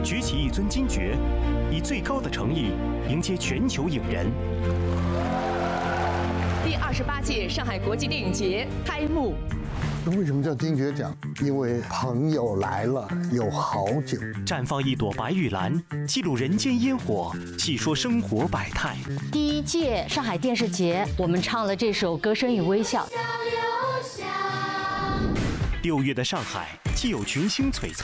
举起一尊金爵，以最高的诚意迎接全球影人。 第28届上海国际电影节开幕。 为什么叫金爵奖？因为朋友来了有好酒， 绽放一朵白玉兰，记录人间烟火，细说生活百态。 第1届上海电视节，我们唱了这首《歌声与微笑》。 6月的上海，既有群星璀璨，